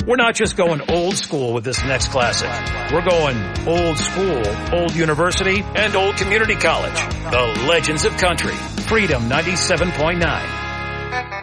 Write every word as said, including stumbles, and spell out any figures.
We're not just going old school with this next classic. We're going old school, old university, and old community college. The Legends of Country. Freedom ninety-seven point nine.